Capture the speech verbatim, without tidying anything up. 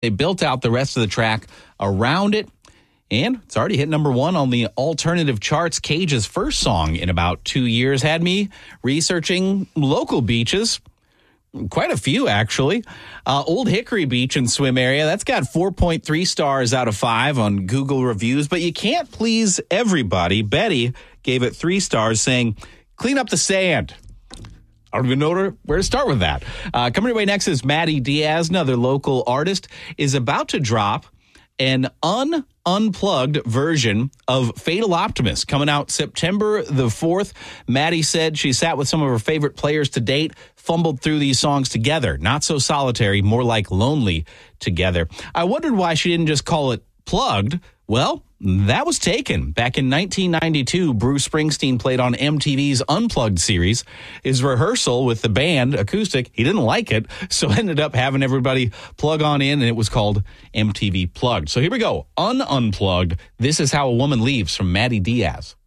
They built out the rest of the track around it, and it's already hit number one on the alternative charts. Cage's first song in about two years had me researching local beaches. Quite a few, actually. Uh, Old Hickory Beach and Swim Area, that's got four point three stars out of five on Google reviews, but you can't please everybody. Betty gave it three stars, saying, clean up the sand. I don't even know where to start with that. Uh, coming your way next is Maddie Diaz, another local artist, is about to drop an un unplugged version of Fatal Optimist coming out September the fourth. Maddie said she sat with some of her favorite players to date, fumbled through these songs together. Not so solitary, more like lonely together. I wondered why she didn't just call it Plugged. Well, that was taken. Back in nineteen ninety-two, Bruce Springsteen played on M T V's Unplugged series. His rehearsal with the band, acoustic, he didn't like it, so ended up having everybody plug on in, and it was called M T V Plugged. So here we go, Un-Unplugged. This is How a Woman Leaves from Maddie Diaz.